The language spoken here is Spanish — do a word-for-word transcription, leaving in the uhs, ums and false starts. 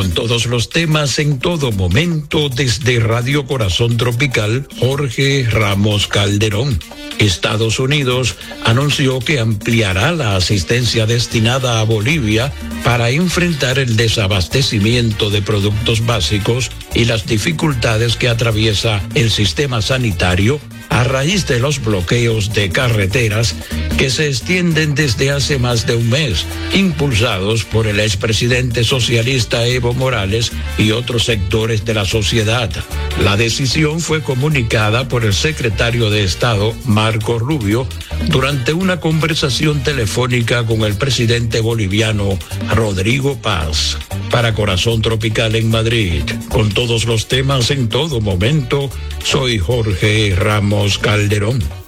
Con todos los temas en todo momento desde Radio Corazón Tropical, Jorge Ramos Calderón. Estados Unidos anunció que ampliará la asistencia destinada a Bolivia para enfrentar el desabastecimiento de productos básicos y las dificultades que atraviesa el sistema sanitario a raíz de los bloqueos de carreteras que se extienden desde hace más de un mes, impulsados por el expresidente socialista Evo Morales y otros sectores de la sociedad. La decisión fue comunicada por el secretario de Estado, Marco Rubio, durante una conversación telefónica con el presidente boliviano, Rodrigo Paz. Para Corazón Tropical en Madrid, con todos los temas en todo momento, soy Jorge Ramos Calderón.